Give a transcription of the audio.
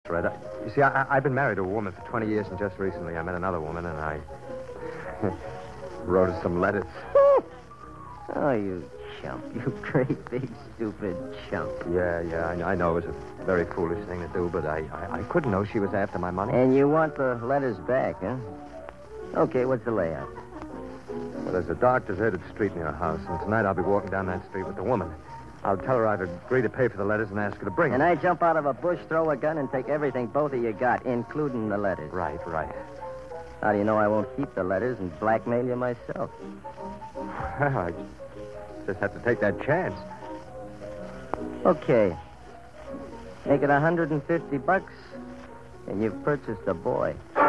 Fred. You see, I've been married to a woman for 20 years, and just recently I met another woman, and I wrote her some letters. Oh, you chump. You great big stupid chump. Yeah, I know it was a very foolish thing to do, but I couldn't know she was after my money. And you want the letters back, huh? Okay, what's the layout? Well, there's a dark, deserted street near her house, and tonight I'll be walking down that street with the woman. I'll tell her I've agreed to pay for the letters and ask her to bring them. And I jump out of a bush, throw a gun, and take everything both of you got, including the letters. Right. How do you know I won't keep the letters and blackmail you myself? Well, I just have to take that chance. Okay. Make it $150, and you've purchased a boy.